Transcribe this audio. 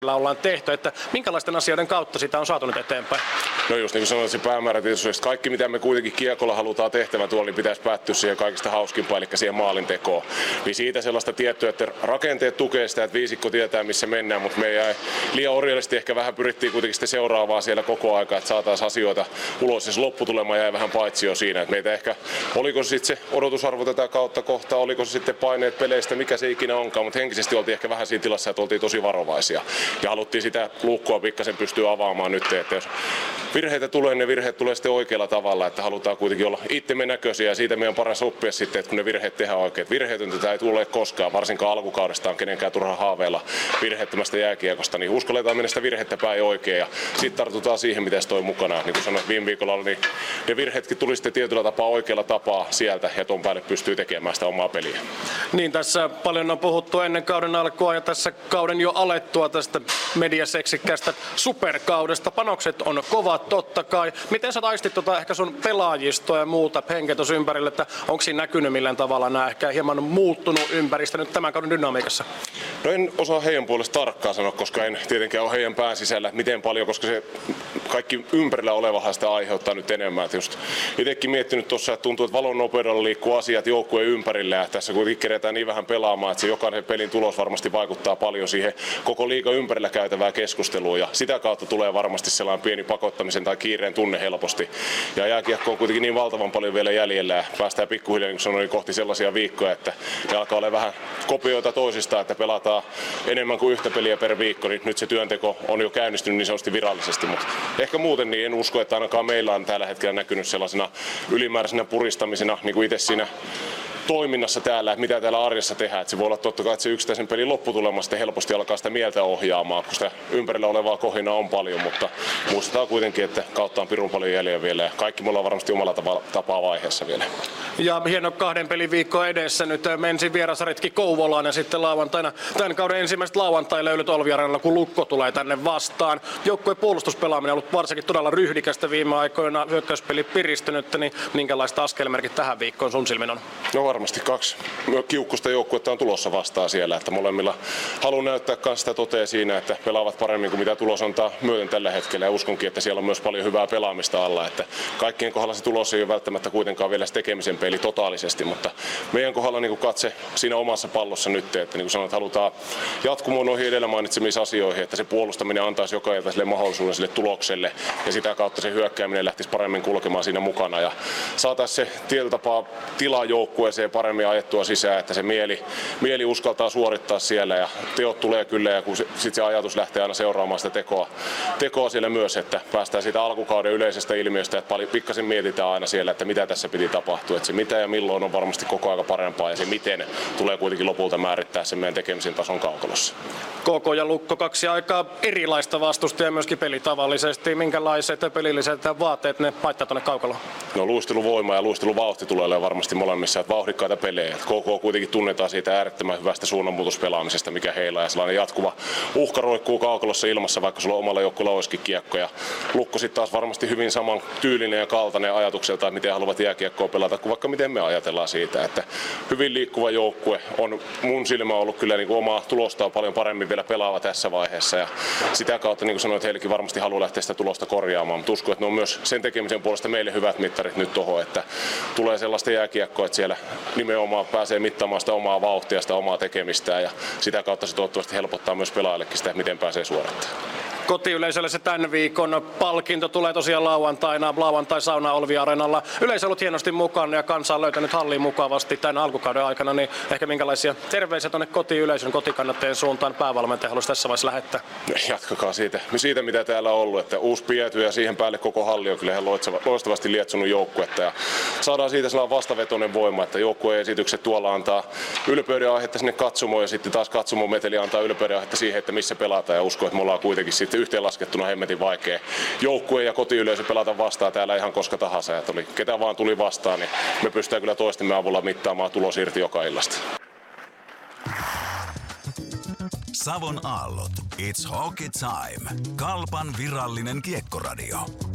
ollaan tehty, että minkälaisten asioiden kautta sitä on saatu nyt eteenpäin? No just niin kuin sanoin, se päämäärä tietysti, että kaikki mitä me kuitenkin kiekolla halutaan tehtävän tuolla, niin pitäisi päättyä siihen kaikista hauskimpaan, eli siihen maalintekoon. Niin siitä sellaista tiettyä, että rakenteet tukee sitä, että viisikko tietää missä mennään, mutta me jäi liian orjallisesti ehkä vähän pyrittiin kuitenkin sitten seuraavaa siellä koko aika, että saataisiin asioita ulos, ja se lopputulema jäi vähän paitsio siinä, että meitä ehkä, oliko se sitten se odotusarvo tätä kautta kohtaa, oliko se sitten paineet peleistä, mikä se ikinä onkaan, mutta henkisesti oltiin ehkä vähän siinä tilassa, että oltiin tosi varovaisia. Ja haluttiin sitä luukkua pikkasen pystyä avaamaan nyt, että jos virheitä tulee, ne virheet tulee sitten oikealla tavalla, että halutaan kuitenkin olla itsemme näköisiä ja siitä meidän paras oppia sitten, että kun ne virheet tehdään oikein. Virheetöntä ei tule koskaan, varsinkaan alkukaudestaan kenenkään turha haaveilla virheettömästä jääkiekosta, niin uskalletaan mennä sitä virhettä päin oikein ja sitten tartutaan siihen, mitä se toi mukana. Niin kuin sanoin viime viikolla, niin ne virheetkin tuli sitten tietyllä tapaa oikealla tapaa sieltä ja ton päälle pystyy tekemään sitä omaa peliä. Niin, tässä paljon on puhuttu ennen kauden alkua ja tässä kauden jo alettua tästä mediaseksikkästä superkaudesta. Panokset on kovat totta kai. Miten sä taistit ehkä sun pelaajistoa ja muuta henkeä tuossa ympärillä, että onko siinä näkynyt millään tavalla nämä ehkä hieman muuttunut ympäristö nyt tämän kauden dynamiikassa? No en osaa heidän puolesta tarkkaan sanoa, koska en tietenkään ole heidän pään sisällä miten paljon, koska se kaikki ympärillä olevahan sitä aiheuttaa nyt enemmän. Just itsekin miettinyt tuossa, että tuntuu, että valon nopeudella liikkuu asiat joukkueen ympärillä ja tässä kuitenkin keretään niin vähän pelaamaan, että se jokainen pelin tulos varmasti vaikuttaa paljon siihen koko liigan ympärillä käytävää keskustelua ja sitä kautta tulee varmasti sellainen pieni pakottamisen tai kiireen tunne helposti. Ja jääkiekko on kuitenkin niin valtavan paljon vielä jäljellä ja päästään pikkuhiljaa, niin kuin sanoin, kohti sellaisia viikkoja, että ne alkaa olla vähän kopioita toisistaan, että pelataan enemmän kuin yhtä peliä per viikko, niin nyt se työnteko on jo käynnistynyt niin sanotusti virallisesti, mutta ehkä muuten niin en usko, että ainakaan meillä on tällä hetkellä näkynyt sellaisena ylimääräisenä puristamisena, niin kuin itse siinä toiminnassa täällä, että mitä täällä arjessa tehdään. Että se voi olla totta kai, että se yksittäisen pelin lopputulema sitten helposti alkaa sitä mieltä ohjaamaan, kun sitä ympärillä olevaa kohinaa on paljon, mutta muistetaan kuitenkin, että kautta on pirun paljon jäljellä vielä ja kaikki me ollaan varmasti omalla tapaa vaiheessa vielä. Ja hieno 2 pelin viikko edessä nyt ensin vierasretki Kouvolaan ja sitten lauantaina tämän kauden ensimmäiset lauantai-löylyt Olviarenalla, kun Lukko tulee tänne vastaan. Joukkueen puolustuspelaaminen on ollut varsinkin todella ryhdikästä viime aikoina, hyökkäyspeli piristynyt, niin minkälaista askelmerkit tähän viikkoon sun silmin on? No varmasti 2 kiukkusta joukkuetta on tulossa vastaan siellä, että molemmilla haluan näyttää myös sitä totea siinä, että pelaavat paremmin kuin mitä tulos antaa myöten tällä hetkellä ja uskonkin, että siellä on myös paljon hyvää pelaamista alla, että kaikkien kohdalla se tulos ei ole välttämättä kuitenkaan vielä se tekemisen peli totaalisesti, mutta meidän kohdalla niin kuin katse siinä omassa pallossa nyt, että niin kuin sanoin, että halutaan jatkumoon noihin edellä mainitsemiin asioihin, että se puolustaminen antaisi joka ilta sille mahdollisuuden sille tulokselle ja sitä kautta se hyökkääminen lähtisi paremmin kulkemaan siinä mukana ja saataisiin se tietyllä tapaa tilaa joukkueeseen paremmin ajettua sisään, että se mieli uskaltaa suorittaa siellä ja teot tulee kyllä ja kun sitten se ajatus lähtee aina seuraamaan sitä tekoa siellä myös, että päästään siitä alkukauden yleisestä ilmiöstä, että pikkasen mietitään aina siellä, että mitä tässä piti tapahtua, että se mitä ja milloin on varmasti koko ajan parempaa ja se miten tulee kuitenkin lopulta määrittää sen meidän tekemisen tason kaukalossa. KK ja Lukko 2 aika erilaista vastustajaa myöskin pelitavallisesti. Minkälaiset pelilliset vaateet ne paittaa tuonne kaukaloon? No luisteluvoima ja luisteluvauhti tulee olemaan varmasti molemmissa, että vauhdikkaita pelejä. KK kuitenkin tunnetaan siitä äärettömän hyvästä suunnanmuutospelaamisesta, mikä heillä ja sellainen jatkuva uhka roikkuu kaukalossa ilmassa, vaikka sulla omalla joukkueella olisikin kiekko. Ja Lukko sitten taas varmasti hyvin saman tyylinen ja kaltainen ajatukselta, että miten haluavat jääkiekkoa pelata, kuin vaikka miten me ajatellaan siitä. Että hyvin liikkuva joukkue on mun silmä ollut kyllä niin kuin omaa tulosta paljon paremmin vielä pelaava tässä vaiheessa. Ja sitä kautta, niin kuin sanoin, että heillekin varmasti haluaa lähteä sitä tulosta korjaamaan. Mutta uskon, että ne on myös sen tekemisen puolesta meille hyvät mittarit nyt tuohon, että tulee sellaista jääkiekkoa, että siellä nimenomaan pääsee mittaamaan sitä omaa vauhtia, sitä omaa tekemistään ja sitä kautta se toivottavasti helpottaa myös pelaajillekin sitä, miten pääsee suorittamaan. Kotiyleisölle se tämän viikon palkinto tulee tosiaan lauantaina, lauantai-sauna Olvi-areenalla. Yleisö on ollut hienosti mukana ja kansa on löytänyt halliin mukavasti tämän alkukauden aikana, niin ehkä minkälaisia terveisiä tuonne kotiyleisön, kotikannattajien suuntaan päävalmentaja haluaisi tässä vaiheessa lähettää? Jatkakaa siitä mitä täällä on ollut, että uusi piety ja siihen päälle koko halli on kyllä ihan loistavasti lietsonut joukkuetta ja saadaan siitä sellainen vastavetoinen voima, että joukkueen esitykset tuolla antaa ylpeyden aihetta sinne katsomoon ja sitten taas katsomon meteli antaa ylpeyden aihetta siihen, että missä pelataan ja uskon, että me ollaan kuitenkin sitten yhteenlaskettuna hemmetin vaikea joukkue ja kotiyleisö pelata vastaan täällä ihan koska tahansa. Ja ketä vaan tuli vastaan, niin me pystytään kyllä toistemme avulla mittaamaan tulos irti joka illasta. Savon aallot. It's hockey time. Kalpan virallinen kiekkoradio.